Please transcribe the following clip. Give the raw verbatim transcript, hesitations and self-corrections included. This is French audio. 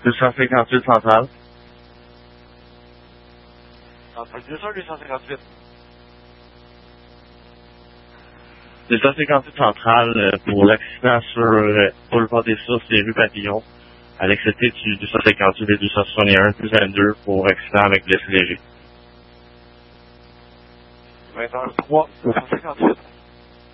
deux cent cinquante-huit centrale. Centrale deux cents, deux cent cinquante-huit. deux cent cinquante-huit centrale euh, pour l'accident sur euh, Boulevard des Sources et rue Papillon, à l'excepté du deux cent cinquante-huit et deux cent soixante et un, deux vingt-deux pour accident avec blessé léger. vingt heures trois, deux cent cinquante-huit.